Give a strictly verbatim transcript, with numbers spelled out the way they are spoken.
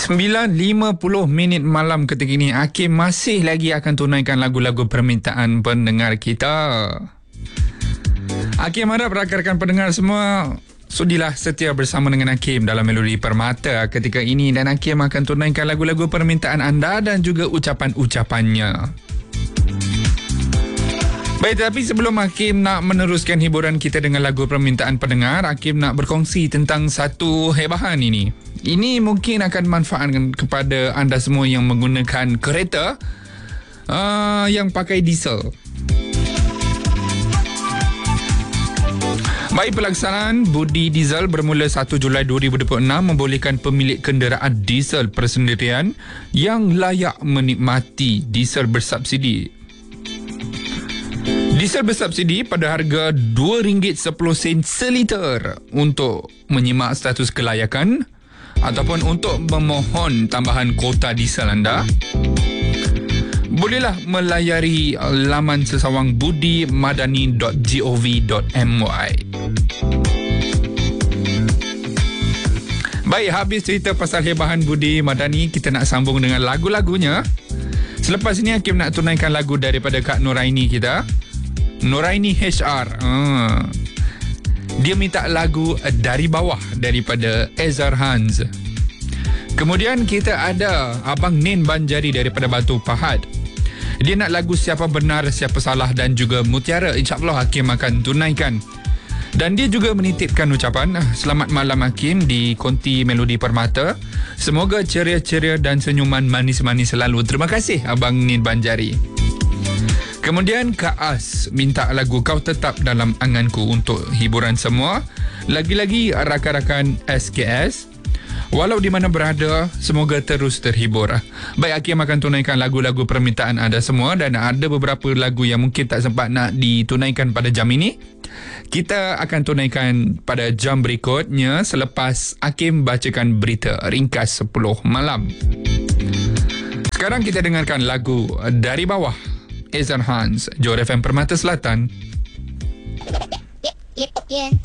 sembilan lima puluh minit malam ketika ini, Hakim masih lagi akan tunaikan lagu-lagu permintaan pendengar kita. Hakim harap rakan-rakan pendengar semua sudilah setia bersama dengan Hakim dalam Melodi Permata ketika ini, dan Hakim akan tunaikan lagu-lagu permintaan anda dan juga ucapan-ucapannya. Baik, tapi sebelum Hakim nak meneruskan hiburan kita dengan lagu permintaan pendengar, Hakim nak berkongsi tentang satu hebahan ini. Ini mungkin akan manfaat kepada anda semua yang menggunakan kereta uh, yang pakai diesel. Baik, pelaksanaan budi diesel bermula satu Julai dua ribu dua puluh enam membolehkan pemilik kenderaan diesel persendirian yang layak menikmati diesel bersubsidi. Diesel bersubsidi pada harga dua ringgit sepuluh sen seliter untuk menyimak status kelayakan ataupun untuk memohon tambahan kuota diesel anda. Bolehlah melayari laman sesawang budi madani dot gov dot my. Baik, habis cerita pasal hebahan Budi Madani, kita nak sambung dengan lagu-lagunya. Selepas ini Hakim nak tunaikan lagu daripada Kak Nuraini kita, Nuraini H R. Hmm. Dia minta lagu Dari Bawah daripada Ezar Hans. Kemudian kita ada Abang Nin Banjari daripada Batu Pahat. Dia nak lagu Siapa Benar Siapa Salah dan juga Mutiara. InsyaAllah Hakim akan tunaikan. Dan dia juga menitipkan ucapan selamat malam Hakim di konti Melodi Permata. Semoga ceria-ceria dan senyuman manis-manis selalu. Terima kasih Abang Nin Banjari. Kemudian Kak As minta lagu Kau Tetap Dalam Anganku untuk hiburan semua. Lagi-lagi rakan-rakan S K S, walau di mana berada, semoga terus terhibur. Baik, Hakim akan tunaikan lagu-lagu permintaan anda semua, dan ada beberapa lagu yang mungkin tak sempat nak ditunaikan pada jam ini. Kita akan tunaikan pada jam berikutnya selepas Hakim bacakan berita ringkas sepuluh malam. Sekarang kita dengarkan lagu Dari Bawah Ezar Hans, Johor F M Permata Selatan.